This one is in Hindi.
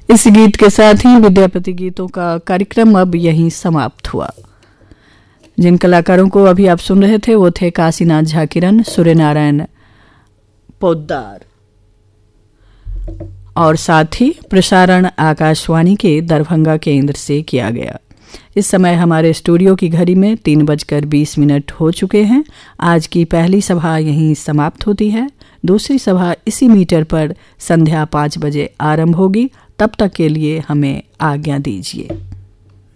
इस गीत के साथ ही विद्यापति गीतों का कार्यक्रम अब यहीं समाप्त हुआ। जिन कलाकारों को अभी आप सुन रहे थे वो थे काशीनाथ झा किरण, सूर्यनारायण पोद्दार और साथ ही प्रसारण आकाशवाणी के दरभंगा केंद्र से किया गया। इस समय हमारे स्टूडियो की घड़ी में 3:20 हो चुके हैं। आज की पहली सभा यहीं समाप्त होती है। दूसरी सभा इसी मीटर पर संध्या 5 बजे आरंभ होगी। तब तक के लिए हमें आज्ञा दीजिए।